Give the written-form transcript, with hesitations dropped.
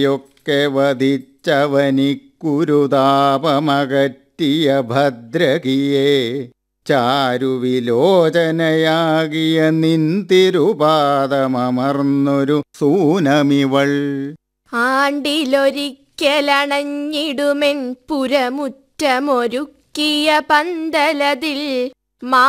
യൊക്കെ വധിച്ചവനിക്കുരുതാപമകറ്റിയ ഭദ്രകിയെ ചാരുവിലോചനയാകിയ നിന്തിരുപാദമമർന്നൊരു സൂനമിവൾ. ആണ്ടിലൊരിക്കലണഞ്ഞിടുമെൻ പുരമുറ്റമൊരുക്കിയ പന്തലതിൽ